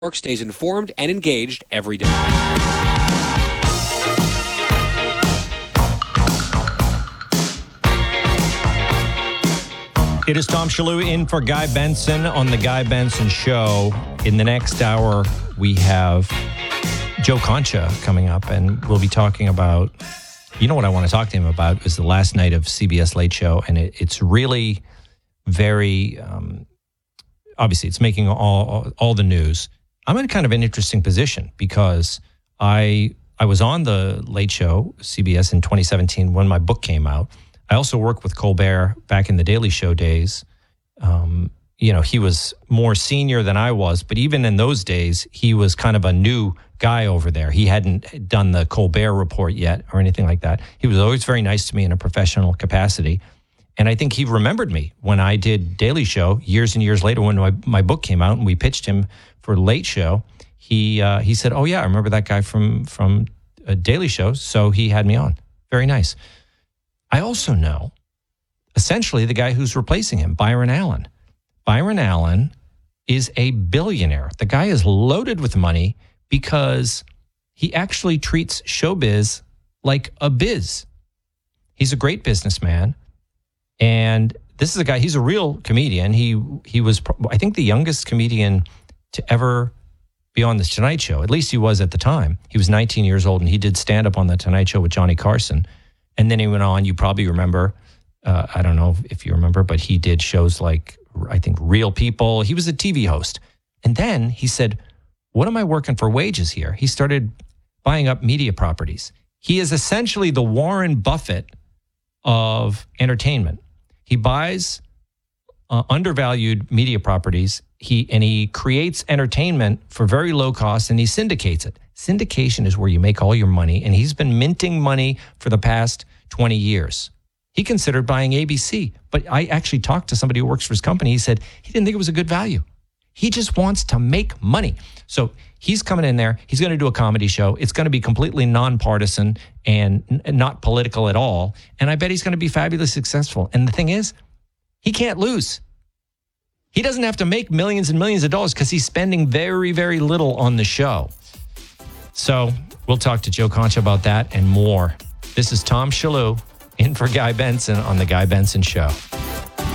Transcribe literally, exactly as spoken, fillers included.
stays informed and engaged every day. It is Tom Shalhoub in for Guy Benson on The Guy Benson Show. In the next hour, we have Joe Concha coming up, and we'll be talking about, you know what I want to talk to him about is the last night of C B S Late Show, and it, it's really very, um, obviously it's making all, all all the news. I'm in kind of an interesting position because I I was on the Late Show, C B S, in twenty seventeen when my book came out. I also worked with Colbert back in the Daily Show days. Um, you know, he was more senior than I was, but even in those days, he was kind of a new guy over there. He hadn't done the Colbert Report yet or anything like that. He was always very nice to me in a professional capacity. And I think he remembered me when I did Daily Show years and years later when my, my book came out and we pitched him for Late Show. He uh, he said, oh, yeah, I remember that guy from, from a Daily Show. So he had me on. Very nice. I also know, essentially, the guy who's replacing him, Byron Allen. Byron Allen is a billionaire. The guy is loaded with money because he actually treats showbiz like a biz. He's a great businessman. And this is a guy, he's a real comedian. He he was, I think, the youngest comedian to ever be on The Tonight Show. At least he was at the time. He was nineteen years old, and he did stand-up on The Tonight Show with Johnny Carson. And then he went on, you probably remember, uh, I don't know if you remember, but he did shows like, I think, Real People. He was a T V host. And then he said, what am I working for wages here? He started buying up media properties. He is essentially the Warren Buffett of entertainment. He buys uh, undervalued media properties. He and he creates entertainment for very low cost, and he syndicates it. Syndication is where you make all your money, and he's been minting money for the past twenty years. He considered buying A B C, but I actually talked to somebody who works for his company. He said he didn't think it was a good value. He just wants to make money. So he's coming in there. He's going to do a comedy show. It's going to be completely nonpartisan and n- not political at all. And I bet he's going to be fabulously successful. And the thing is, he can't lose. He doesn't have to make millions and millions of dollars because he's spending very, very little on the show. So we'll talk to Joe Concha about that and more. This is Tom Shalhoub in for Guy Benson on The Guy Benson Show.